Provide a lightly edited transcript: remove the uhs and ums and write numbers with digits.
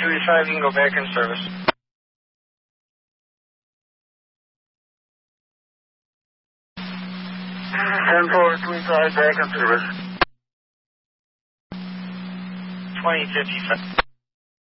285, you can go back in service. 10-4, 285, back in service. 2055.